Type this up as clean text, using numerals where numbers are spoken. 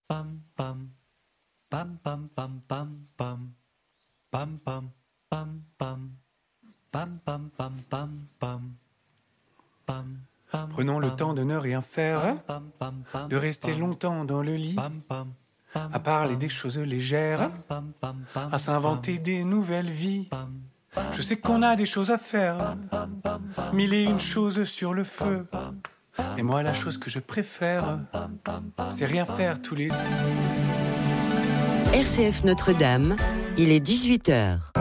Pam pam pam pam pam pam pam pam pam pam pam pam pam pam pam pam. Prenons le temps de ne rien faire, de rester longtemps dans le lit, à parler des choses légères, à s'inventer des nouvelles vies. Je sais qu'on a des choses à faire, mille et une choses sur le feu. Et moi, la chose que je préfère, c'est rien faire tous les deux. RCF Notre-Dame, il est 18h.